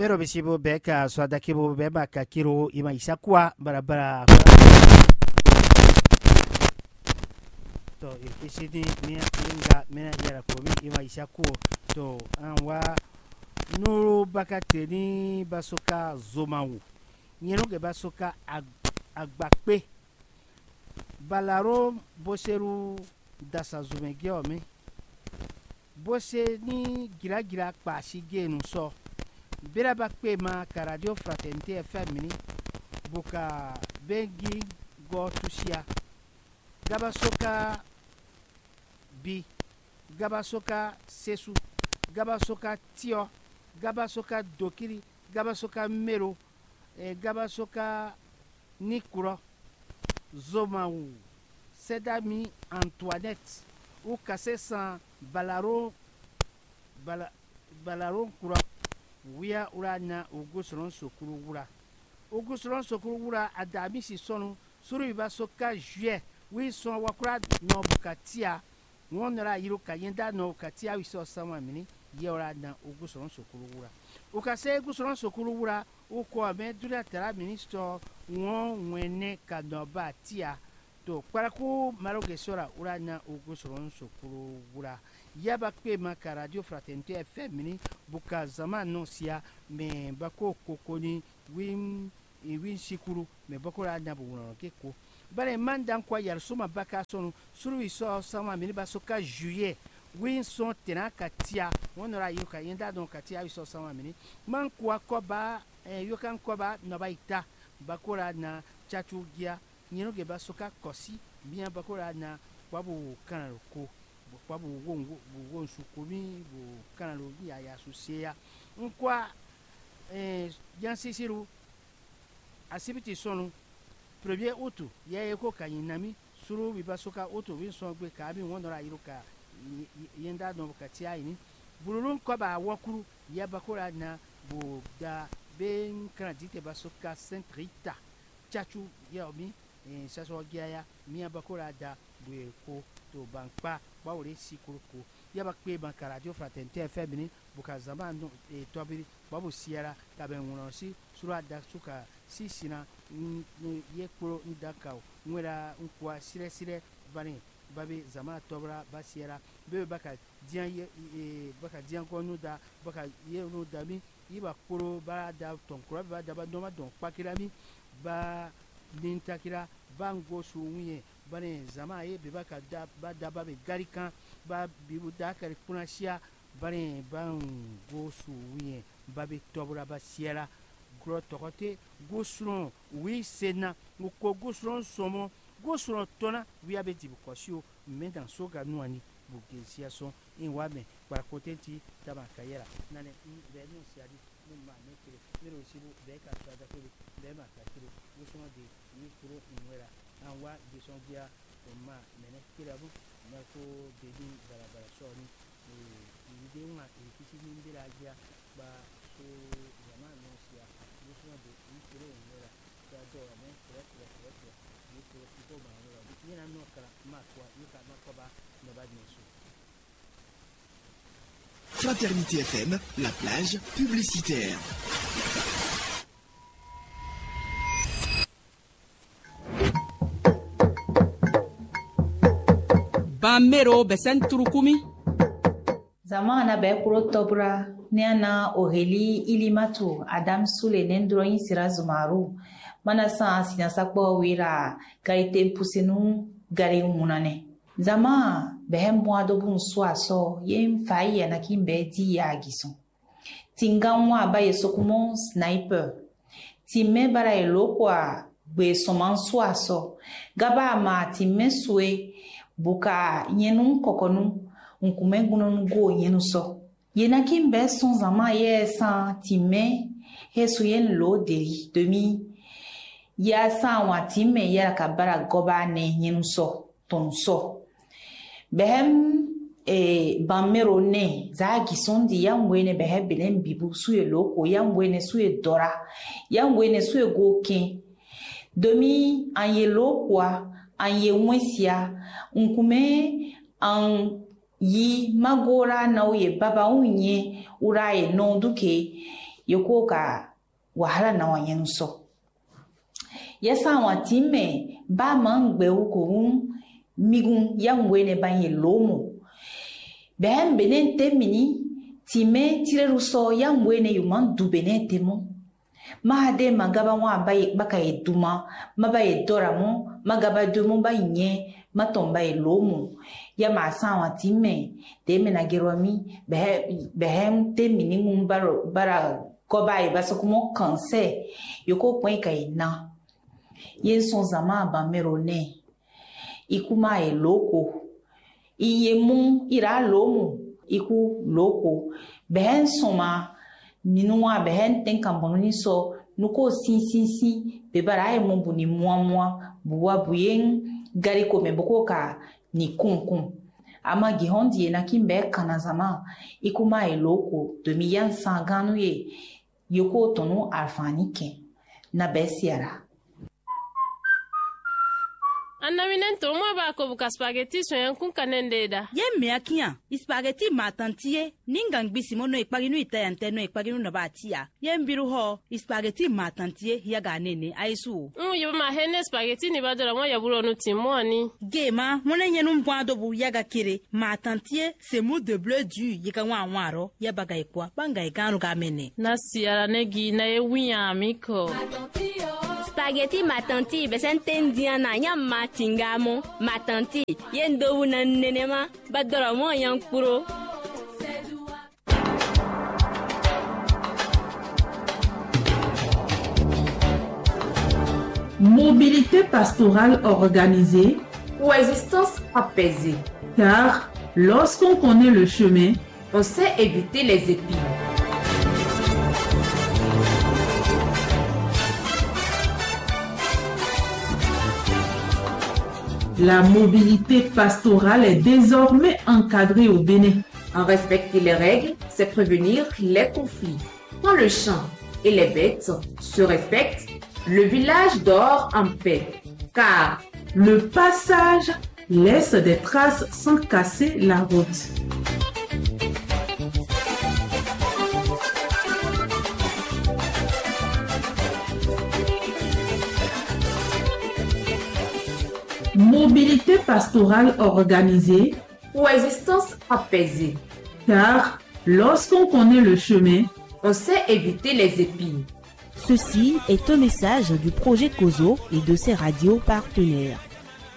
mero bisibo beka swada kibo beba kakiro ima isakwa barabara to ikisidi mia inga mena yara komi ima isakuo to anwa nuru bakateni basoka zomawu nyenuge basoka agbakpe balaro boseru dasa zumege omi bose ni gira kpasi genu so bira bakpe ma ka radio fraternité FM ni buka bengi go tusia gabasoka bi gabasoka sesu gabasoka tio gabasoka dokiri gabasoka mero gabasoka nikuro zomawu sedami Antoinette ou kase san balaro kura wia urana ugusron sokuru wura adami si sonu suru basoka juillet wi son wakura no bukatia wonra yiru kayenda no bukatia wi so sama mini yora na ugusron sokuru wura ukase ugusron sokuru wura uko amedura tara ministro won wene kanoba tia to kwaraku maroge sora urana ugusron sokuru wura yaba kwe maka radio fraternité FM mini buka zama nosia me bako kokoni win sikuru me bako rana buwono keko bare mandan kwa yar suma baka sonu suru iso sama mini basoka juillet win son tena katia wonora yuka yenda don katia iso sama mini man kwa koba yokan koba nobaita bako rana chatu gia nyenuge basoka kosi bien bako rana kwabu kanaroko kwabu wongo sukumi bu kanalo ya susia nkwa yansisiru asibiti sonu premier août ya eko kanyinami suru bibasoka auto winson gbe ka bi wonora yiruka yenda no katia ini bululun ko ba wakuru ya bakora na bu da ben kandite basoka Saint Rita chachu ya mi saso giaya mi bakora da bu ko to bankpa bawore sikuruko yaba kpe banka radio fraternité FM ni buka zaman tobiri babu siara kaben wonosi sura da suka sisina yekpro ndaka nwera nkwa sire bani babe zaman tobra basiera be baka dian ko nuda baka ye nuda mi iba koro ba da tonkura ba da ba doma don pakirami ba nintakira bango suwiye bane zama ye be baka da ba be garikan ba bibu da kare kunashia bane bango suwiye ba be tobra ba siera gro tokote gosron wi sena ko gosron somo gosron tona wi abe dibu kosio mais dans soga nuani bugesia son in wame para kotenti taba kayera nane be no siadi ma nekere mero sibu be ka tada ko be ma ka kiro gosron de ni kuro inwera anwa de son dia o ma mene kirabu na ko de din bara so ni ide uma kisi ni ndira dia ba so jama no sia gosron de ni kuro inwera da do men kire ni kuro ko ba no ni na no kala ma kwa ni ka ma ko ba no ba ni so. Fraternité FM, la plage publicitaire. Bamero besen turukumi. Zamana be kuro tobra neana oheli ilimatu Adam Sule nendro insira zumaru mana sa sinasakbo wira karite pusinu gari munane. Zama behem mwado bun so yen faye na kimbe di ya gison. Tinganwa baye sokumo sniper. Time bara elokwa be soman so gaba ma time sue buka yenun kokonu nkume gunonu go yenu so. Yena kimbe son zama ye san time hesu yen lo deri demi ya san wa time ya kabara goba ne yenu so ton so. Behem bamero ne zagi sondi yamwene behe bilen bibu suye loko yamwene suye dora yamwene suye goke domi anye lokwa anye mwesia nkume an yi magora na uye baba unye uraye no duke yoko ka wahala na wanyen so yasa watime ba mangbe uko migun yamwene banye lomo behem benen temini time tireruso yamwene yuman du benen temo mahade magaba wa baye baka eduma mabaye doramo magaba dumo baye matomba elomo ya masawa time teme na geromi behem temini mumbaro bara kobai basokumo kanse yoko point kaina yen son zama ba merone ikuma eloko iyemu ira lomo iku loko behen soma ninua behen tenkamboni so nuko si bebara e mombu ni mwa buwa buyen gari ko memboko ka ni kunkun ama gihondi na kimbe kanazama ikuma eloko 2100 ye yoko tonu alfanike na besiara Anaminen to mo ba ko buka spaghetti so yan kun kanende da. Ye me akia, spaghetti matantie, ningang bisimo no ipaginu itayante no ipaginu na batia. Ye mbiru ho, spaghetti matantie ya ganene aisu. Yo ma hene spaghetti ni badora mo ya buro no timoni. Gema, mona nyenu mpwado bu yaga kire, matantie se mu de bleu du yika wanwaro, ya baga ikwa, banga ikanu gamene. Nasi ara negi na ye wiya amiko. Spaghetti matanti besen tendiana nyamma tingamo matanti yendo wuna nenema badora mo yankuro. Mobilité pastorale organisée, coexistence apaisée. Car lorsqu'on connaît le chemin, on sait éviter les épines. La mobilité pastorale est désormais encadrée au Bénin. En respecter les règles, c'est prévenir les conflits. Quand le champ et les bêtes se respectent, le village dort en paix. Car le passage laisse des traces sans casser la route. Mobilité pastorale organisée, coexistence apaisée. Car lorsqu'on connaît le chemin, on sait éviter les épines. Ceci est un message du projet COSO et de ses radios partenaires.